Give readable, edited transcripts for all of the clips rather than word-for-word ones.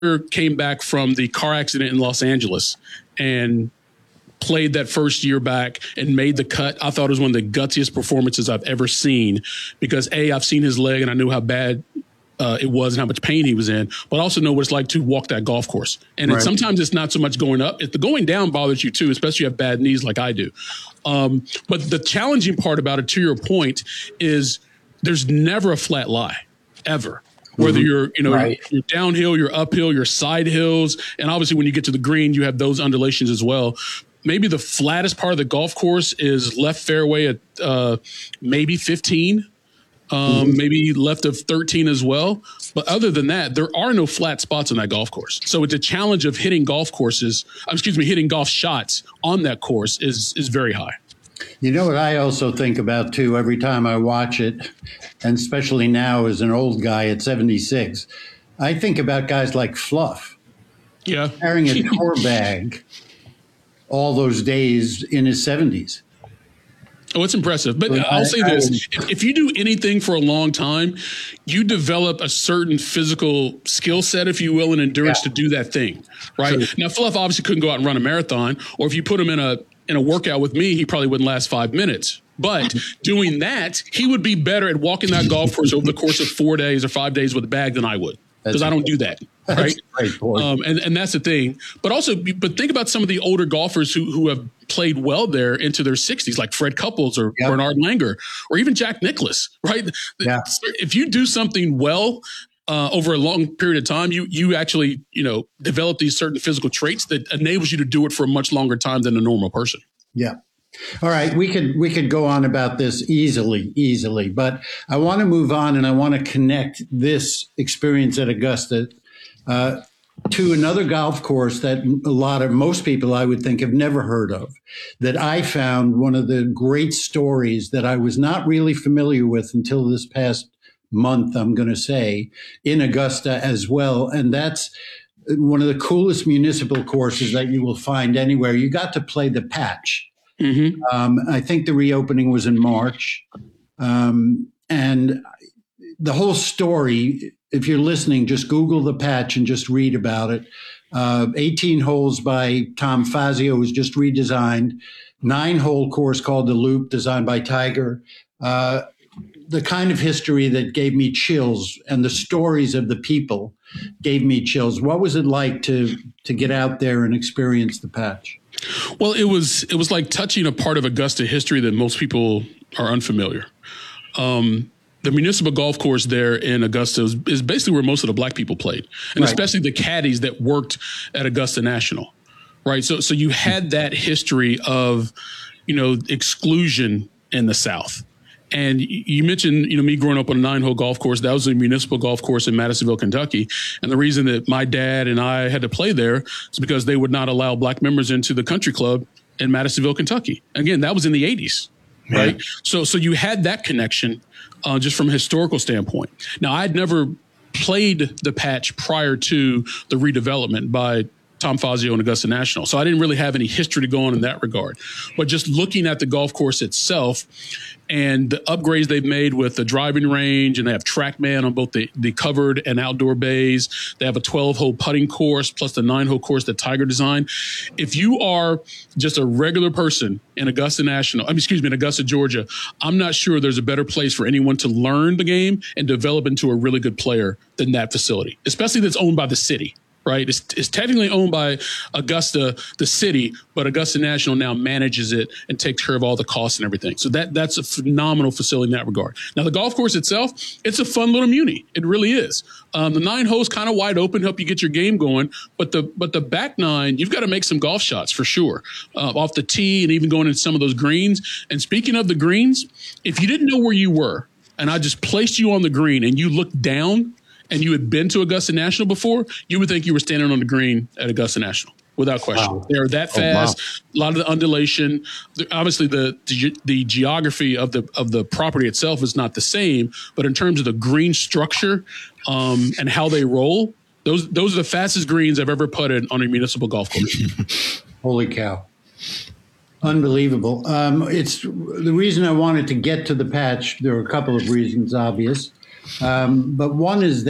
came back from the car accident in Los Angeles and played that first year back and made the cut, I thought it was one of the gutsiest performances I've ever seen because I've seen his leg and I knew how bad it was and how much pain he was in, but I also know what it's like to walk that golf course. And sometimes it's not so much going up. If the going down bothers you too, especially if you have bad knees like I do. But the challenging part about it, to your point, is there's never a flat lie, ever. Whether you're downhill, you're uphill, you're side hills. And obviously when you get to the green, you have those undulations as well. Maybe the flattest part of the golf course is left fairway at maybe 15. Maybe left of 13 as well. But other than that, there are no flat spots on that golf course. So it's a challenge of hitting golf shots on that course is very high. You know what I also think about, too, every time I watch it, and especially now as an old guy at 76, I think about guys like Fluff. Yeah. Carrying a tour bag all those days in his 70s. Oh, it's impressive. But I'll say this. If you do anything for a long time, you develop a certain physical skill set, if you will, and endurance to do that thing, right? Sure. Now, Fluff obviously couldn't go out and run a marathon, or if you put him in a workout with me, he probably wouldn't last 5 minutes. But doing that, he would be better at walking that golf course over the course of 4 days or 5 days with a bag than I would, because I don't do that. Right. And that's the thing. But think about some of the older golfers who have played well there into their 60s, like Fred Couples or Bernard Langer or even Jack Nicklaus. Right. Yeah. If you do something well over a long period of time, you actually, develop these certain physical traits that enables you to do it for a much longer time than a normal person. Yeah. All right. We could go on about this easily, but I want to move on and I want to connect this experience at Augusta to another golf course that most people I would think have never heard of, that I found one of the great stories that I was not really familiar with until this past month, I'm going to say, in Augusta as well. And that's one of the coolest municipal courses that you will find anywhere. You got to play the Patch. Mm-hmm. I think the reopening was in March. And the whole story, if you're listening, just Google the Patch and just read about it. 18 holes by Tom Fazio was just redesigned. 9-hole course called the Loop, designed by Tiger. The kind of history that gave me chills, and the stories of the people gave me chills. What was it like to get out there and experience the Patch? Well, it was like touching a part of Augusta history that most people are unfamiliar. The municipal golf course there in Augusta is basically where most of the black people played, and especially the caddies that worked at Augusta National, right? So you had that history of, exclusion in the South. And you mentioned, me growing up on a 9-hole golf course. That was a municipal golf course in Madisonville, Kentucky. And the reason that my dad and I had to play there is because they would not allow black members into the country club in Madisonville, Kentucky. Again, that was in the 80s, right? So you had that connection just from a historical standpoint. Now, I'd never played the Patch prior to the redevelopment by Tom Fazio and Augusta National. So I didn't really have any history to go on in that regard. But just looking at the golf course itself and the upgrades they've made with the driving range, and they have TrackMan on both the covered and outdoor bays. They have a 12-hole putting course plus the 9-hole course that Tiger designed. If you are just a regular person in Augusta, Georgia, I'm not sure there's a better place for anyone to learn the game and develop into a really good player than that facility, especially that's owned by the city. Right. It's technically owned by Augusta, the city, but Augusta National now manages it and takes care of all the costs and everything. So that's a phenomenal facility in that regard. Now, the golf course itself, it's a fun little muni. It really is. The 9 holes kind of wide open, help you get your game going. But the back 9, you've got to make some golf shots for sure, off the tee and even going into some of those greens. And speaking of the greens, if you didn't know where you were and I just placed you on the green and you looked down, and you had been to Augusta National before, you would think you were standing on the green at Augusta National, without question. Wow. They're that fast. A lot of the undulation. Obviously, the geography of the property itself is not the same, but in terms of the green structure and how they roll, those are the fastest greens I've ever putted on a municipal golf course. Holy cow. Unbelievable. It's the reason I wanted to get to the Patch. There are a couple of reasons, obvious. But one is that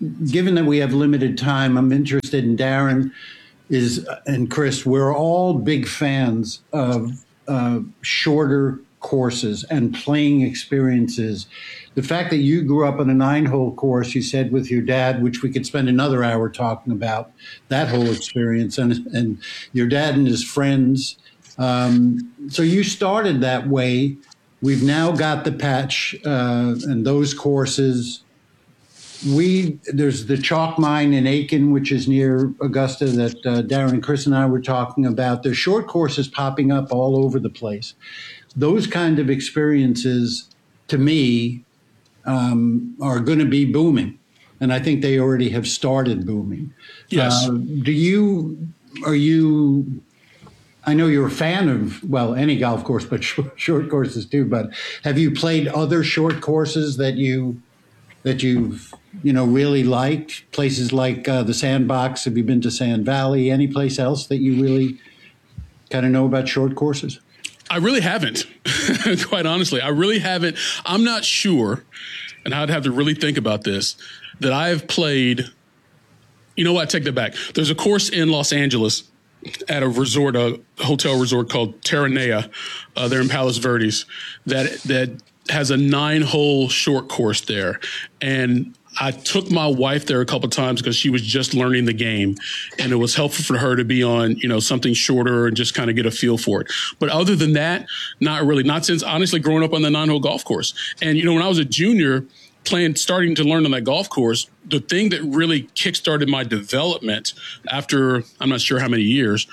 given that we have limited time, I'm interested in Darren and Chris. We're all big fans of shorter courses and playing experiences. The fact that you grew up on a 9-hole course, you said, with your dad, which we could spend another hour talking about that whole experience, and your dad and his friends. So you started that way. We've now got the patch and those courses. There's the chalk mine in Aiken, which is near Augusta, that Darren and Chris and I were talking about. There's short courses popping up all over the place. Those kind of experiences, to me, are going to be booming, and I think they already have started booming. Yes. I know you're a fan of, well, any golf course, but short courses too. But have you played other short courses that you've really liked? Places like the Sandbox. Have you been to Sand Valley? Any place else that you really kind of know about short courses? I really haven't, quite honestly. I really haven't. I'm not sure, and I'd have to really think about this, that I have played. You know what? I take that back. There's a course in Los Angeles at a resort, a hotel resort called Terranea, there in Palos Verdes, that has a 9-hole short course there. And I took my wife there a couple of times because she was just learning the game, and it was helpful for her to be on, something shorter and just kind of get a feel for it. But other than that, not really, not since honestly growing up on the 9-hole golf course. And, when I was a junior starting to learn on that golf course, the thing that really kickstarted my development after I'm not sure how many years,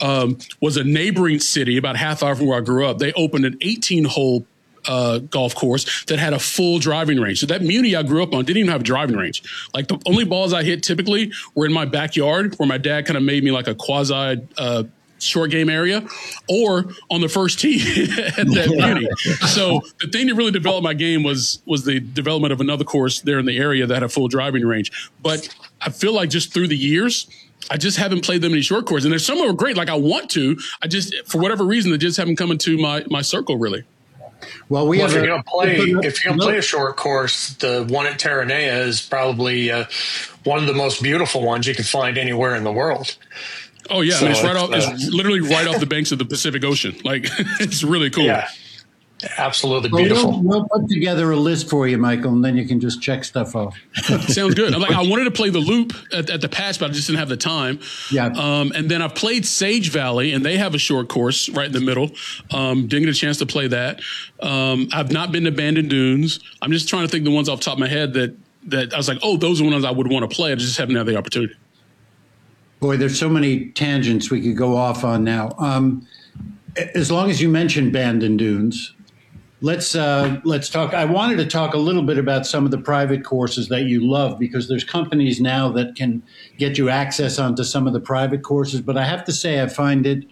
was a neighboring city about half hour from where I grew up. They opened an 18-hole golf course that had a full driving range. So that muni I grew up on didn't even have a driving range. Like, the only balls I hit typically were in my backyard, where my dad kind of made me like a quasi short game area, or on the first tee at that muni. So the thing that really developed my game was the development of another course there in the area that had a full driving range. But I feel like just through the years, I just haven't played that many short courses. And there's some that are great. Like, I want to. I just, for whatever reason, they just haven't come into my circle, really. Well, if you're going to play a short course, the one at Terranea is probably one of the most beautiful ones you can find anywhere in the world. Oh yeah, so it's literally right off the banks of the Pacific Ocean. Like, it's really cool. Yeah, absolutely beautiful. We'll put together a list for you, Michael, and then you can just check stuff off. Sounds good. I wanted to play the Loop at the patch, but I just didn't have the time. Yeah. And then I've played Sage Valley, and they have a short course right in the middle. Didn't get a chance to play that. I've not been to Bandon Dunes. I'm just trying to think the ones off the top of my head that I was like, oh, those are ones I would want to play. I just haven't had the opportunity. Boy, there's so many tangents we could go off on now. As long as you mentioned Bandon Dunes, let's talk. I wanted to talk a little bit about some of the private courses that you love, because there's companies now that can get you access onto some of the private courses. But I have to say, I find it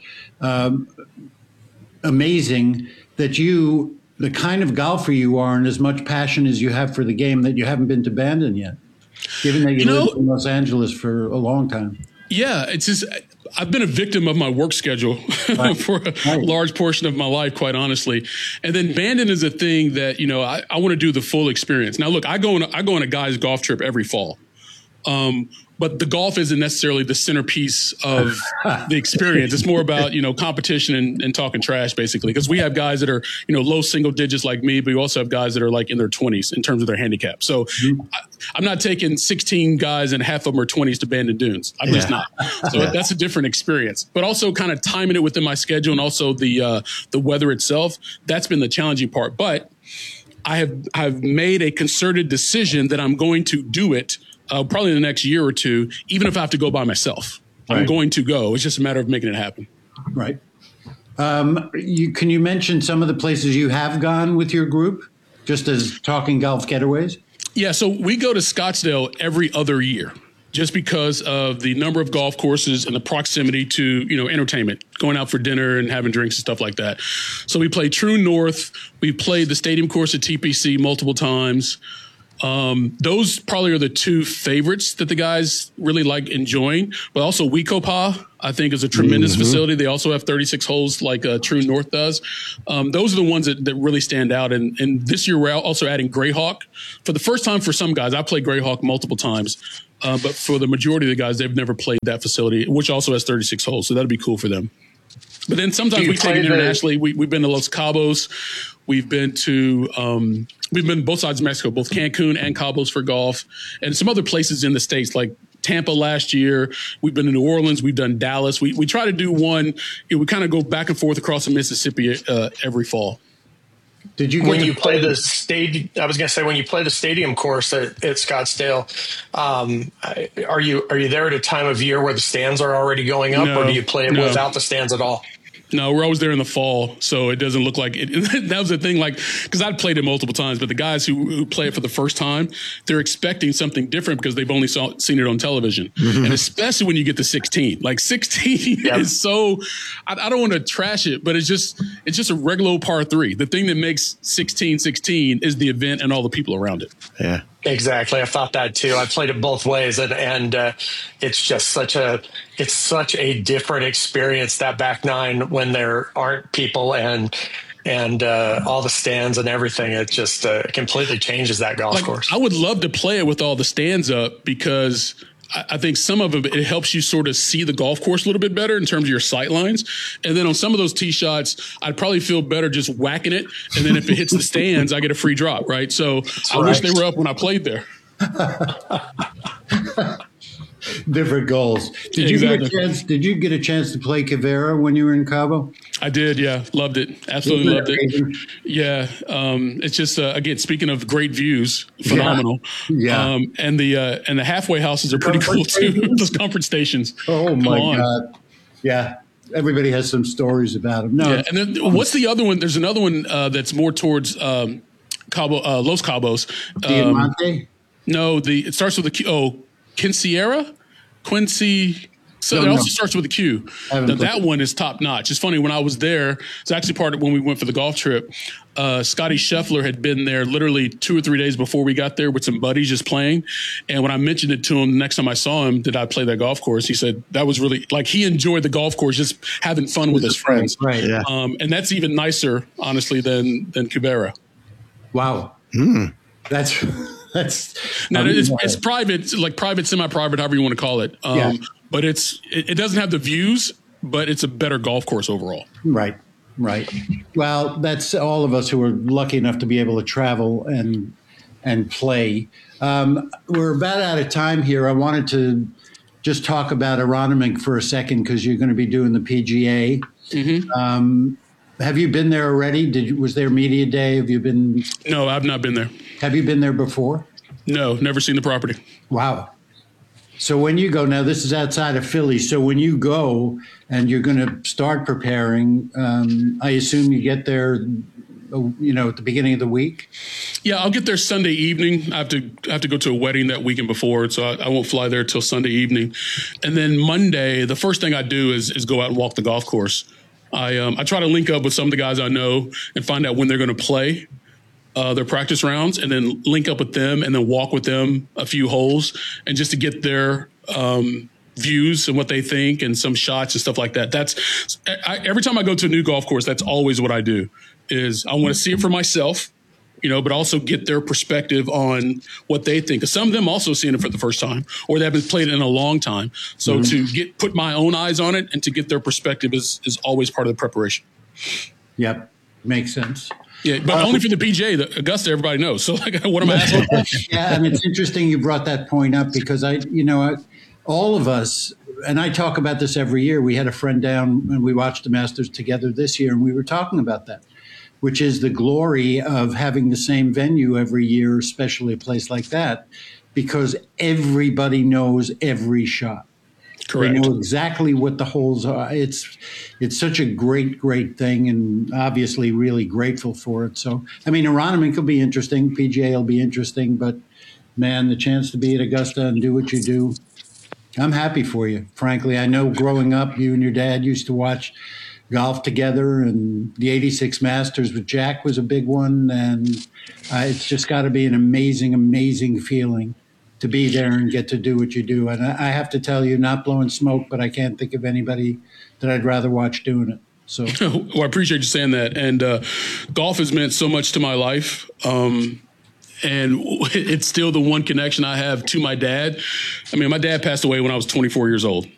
amazing that the kind of golfer you are, and as much passion as you have for the game, that you haven't been to Bandon yet, given that you lived in Los Angeles for a long time. Yeah, it's just, I've been a victim of my work schedule for a large portion of my life, quite honestly. And then Bandon is a thing that, I want to do the full experience. Now, look, I go on a guy's golf trip every fall. But the golf isn't necessarily the centerpiece of the experience. It's more about, competition and talking trash, basically, because we have guys that are, low single digits like me, but we also have guys that are like in their 20s in terms of their handicap. So I'm not taking 16 guys and half of them are 20s to Bandon Dunes. I'm just not. So that's a different experience. But also kind of timing it within my schedule, and also the weather itself. That's been the challenging part. But I've made a concerted decision that I'm going to do it probably in the next year or two, even if I have to go by myself. I'm going to go. It's just a matter of making it happen. Right. Can you mention some of the places you have gone with your group, just as Talking Golf Getaways? Yeah, so we go to Scottsdale every other year, just because of the number of golf courses and the proximity to, entertainment, going out for dinner and having drinks and stuff like that. So we play True North. We played the stadium course at TPC multiple times. Those probably are the two favorites that the guys really like enjoying. But also Wekopa, I think, is a tremendous facility. They also have 36 holes like True North does. Those are the ones that really stand out. And this year we're also adding Greyhawk. For the first time for some guys, I've played Greyhawk multiple times. But for the majority of the guys, they've never played that facility, which also has 36 holes. So that'll be cool for them. But then sometimes we take it internationally. We've been to Los Cabos. We've been to both sides of Mexico, both Cancun and Cabos for golf, and some other places in the States like Tampa last year. We've been to New Orleans. We've done Dallas. We try to do one. We kind of go back and forth across the Mississippi every fall. Did you when you play the stadium? I was going to say when you play the stadium course at Scottsdale, are you there at a time of year where the stands are already going up, or do you play it without the stands at all? No, we're always there in the fall, so it doesn't look like it. That was the thing, like, because I'd played it multiple times, but the guys who play it for the first time, they're expecting something different because they've only seen it on television. And especially when you get to 16. Like, 16 is so, I don't want to trash it, but it's just a regular old par 3. The thing that makes 16 is the event and all the people around it. Yeah. Exactly. I thought that too. I played it both ways, and it's just such a different experience, that back nine, when there aren't people and all the stands and everything. It just completely changes that golf course. I would love to play it with all the stands up because I think some of it helps you sort of see the golf course a little bit better in terms of your sight lines. And then on some of those tee shots, I'd probably feel better just whacking it. And then if it hits the stands, I get a free drop, right? So I wish they were up when I played there. Different goals. Did you get a chance to play Quivira when you were in Cabo? I did, yeah. Loved it. Absolutely loved it. Yeah. It's just again, speaking of great views, phenomenal. Yeah. And the halfway houses are pretty cool too. Those comfort stations. Oh my God. Yeah. Everybody has some stories about them. No. Yeah. And then what's the other one? There's another one that's more towards Los Cabos. Diamante? No, it starts with a Q. Quincy. So it also starts with a Q. Now, that one is top notch. It's funny, when I was there, it's actually part of when we went for the golf trip. Scotty Scheffler had been there literally 2 or 3 days before we got there with some buddies just playing. And when I mentioned it to him the next time I saw him, did I play that golf course? He said that was really, like, he enjoyed the golf course, just having fun with his friends. Right. Yeah. And that's even nicer, honestly, than Quivira. Wow. That's now it's private, like private, semi-private, however you want to call it. But it doesn't have the views, but it's a better golf course overall. Right. Well, that's all of us who are lucky enough to be able to travel and play. We're about out of time here. I wanted to just talk about Aronimink for a second because you're going to be doing the PGA. Have you been there already? Was there media day? Have you been? No, I've not been there. Have you been there before? No, never seen the property. Wow. So when you go, now this is outside of Philly, so when you go and you're going to start preparing, I assume you get there, at the beginning of the week? Yeah, I'll get there Sunday evening. I have to go to a wedding that weekend before, so I won't fly there till Sunday evening. And then Monday, the first thing I do is go out and walk the golf course. I try to link up with some of the guys I know and find out when they're going to play their practice rounds, and then link up with them and then walk with them a few holes, and just to get their views and what they think and some shots and stuff like that. Every time I go to a new golf course, that's always what I do. Is I want to see it for myself, but also get their perspective on what they think. Because some of them also seeing it for the first time, or they haven't played it in a long time. So to put my own eyes on it and to get their perspective is always part of the preparation. Yep, makes sense. Yeah, but only for the PGA. The Augusta, everybody knows. So, what am I asking? Yeah, and it's interesting you brought that point up because all of us, and I talk about this every year. We had a friend down and we watched the Masters together this year, and we were talking about that, which is the glory of having the same venue every year, especially a place like that, because everybody knows every shot. Correct. They know exactly what the holes are. It's such a great thing, and obviously really grateful for it. So, Aronimink will be interesting. PGA will be interesting, but man, the chance to be at Augusta and do what you do, I'm happy for you. Frankly, I know growing up, you and your dad used to watch golf together, and the 86 Masters with Jack was a big one. And it's just got to be an amazing, amazing feeling to be there and get to do what you do. And I have to tell you, not blowing smoke, but I can't think of anybody that I'd rather watch doing it. So, well, I appreciate you saying that. And golf has meant so much to my life. And it's still the one connection I have to my dad. I mean, my dad passed away when I was 24 years old.